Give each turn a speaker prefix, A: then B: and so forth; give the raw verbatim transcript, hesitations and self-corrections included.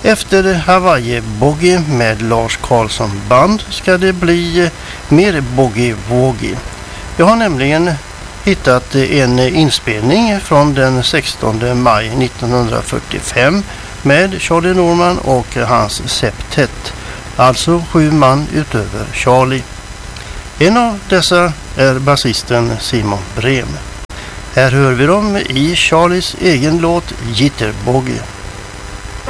A: Efter Hawaii Boogie med Lars Karlsson Band ska det bli mer boogie-woogie. Jag har nämligen hittat en inspelning från den sextonde maj nittonhundrafyrtiofem med Charlie Norman och hans septett, alltså sju man utöver Charlie. En av dessa är basisten Simon Brem. Här hör vi dem i Charlies egen låt Jitterboogie.